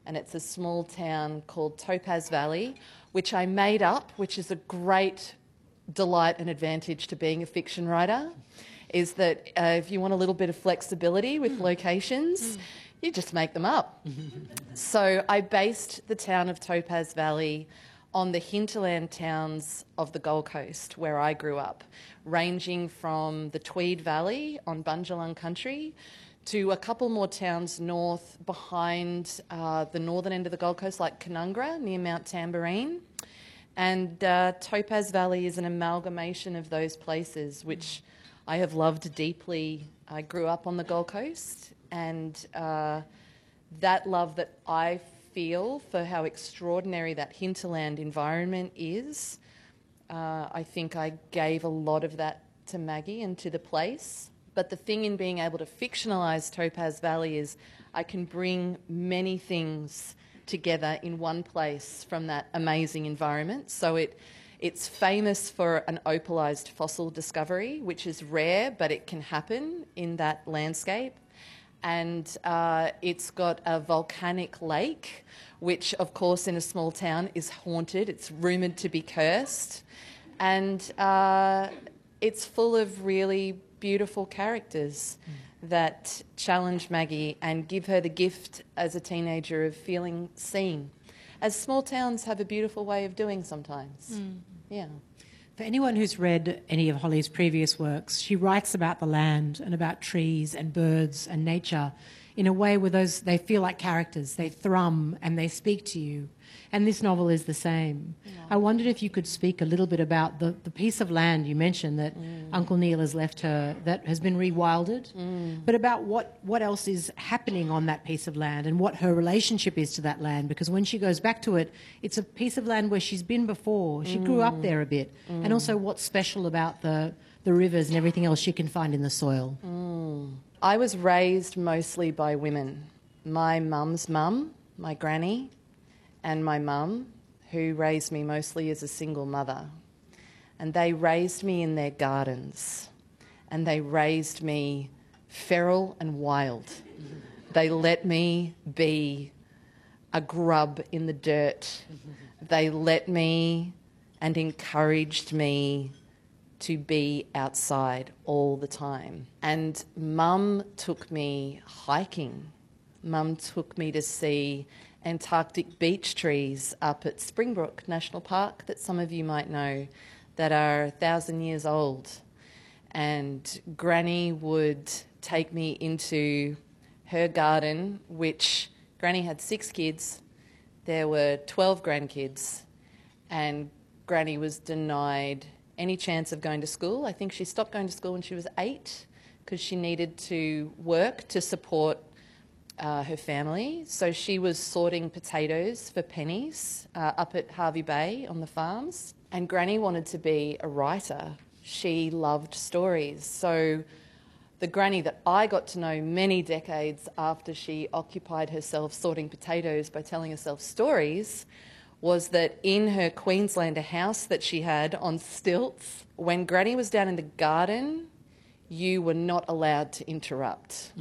and it's a small town called Topaz Valley, which I made up, which is a great delight and advantage to being a fiction writer, is that if you want a little bit of flexibility with locations, you just make them up. So I based the town of Topaz Valley on the hinterland towns of the Gold Coast where I grew up, ranging from the Tweed Valley on Bundjalung country to a couple more towns north behind the northern end of the Gold Coast, like Canungra near Mount Tamborine. And Topaz Valley is an amalgamation of those places, which I have loved deeply. I grew up on the Gold Coast, and that love that I feel for how extraordinary that hinterland environment is, I think I gave a lot of that to Maggie and to the place. But the thing in being able to fictionalise Topaz Valley is I can bring many things together in one place from that amazing environment. So it's famous for an opalised fossil discovery, which is rare, but it can happen in that landscape. And it's got a volcanic lake, which, of course, in a small town is haunted. It's rumoured to be cursed. And it's full of really beautiful characters that challenge Maggie and give her the gift as a teenager of feeling seen, as small towns have a beautiful way of doing sometimes. Yeah. For anyone who's read any of Holly's previous works, she writes about the land and about trees and birds and nature in a way where they feel like characters. They thrum and they speak to you. And this novel is the same. Yeah. I wondered if you could speak a little bit about the piece of land you mentioned that Uncle Neil has left her that has been rewilded, but about what else is happening on that piece of land and what her relationship is to that land, because when she goes back to it, it's a piece of land where she's been before. She grew up there a bit. And also what's special about the rivers and everything else she can find in the soil. I was raised mostly by women. My mum's mum, my granny, and my mum, who raised me mostly as a single mother. And they raised me in their gardens. And they raised me feral and wild. They let me be a grub in the dirt. They let me and encouraged me to be outside all the time. And Mum took me hiking. Mum took me to see Antarctic beech trees up at Springbrook National Park that some of you might know, that are 1,000 years old. And Granny would take me into her garden, which Granny had 6 kids. There were 12 grandkids, and Granny was denied any chance of going to school. I think she stopped going to school when she was 8 because she needed to work to support her family. So she was sorting potatoes for pennies up at Hervey Bay on the farms. And Granny wanted to be a writer. She loved stories. So the Granny that I got to know many decades after she occupied herself sorting potatoes by telling herself stories was that in her Queenslander house that she had on stilts, when Granny was down in the garden, you were not allowed to interrupt.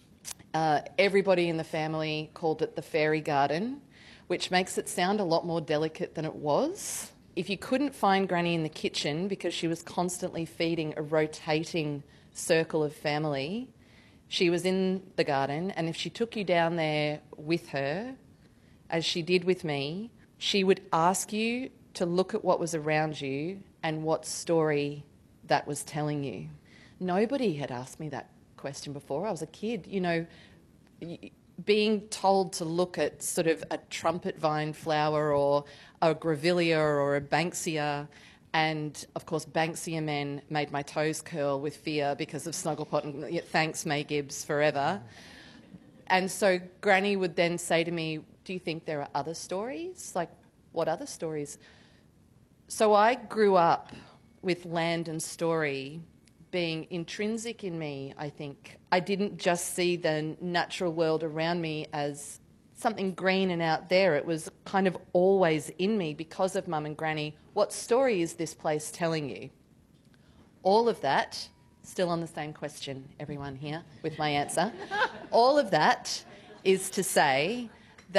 Everybody in the family called it the fairy garden, which makes it sound a lot more delicate than it was. If you couldn't find Granny in the kitchen because she was constantly feeding a rotating circle of family, she was in the garden, and if she took you down there with her, as she did with me, she would ask you to look at what was around you and what story that was telling you. Nobody had asked me that question before. I was a kid, you know, being told to look at sort of a trumpet vine flower or a grevillea or a banksia, and of course banksia men made my toes curl with fear because of Snugglepot and thanks May Gibbs forever. And so Granny would then say to me, do you think there are other stories? Like, what other stories? So I grew up with land and story being intrinsic in me, I think. I didn't just see the natural world around me as something green and out there. It was kind of always in me because of Mum and Granny. What story is this place telling you? All of that, still on the same question, everyone here, with my answer. All of that is to say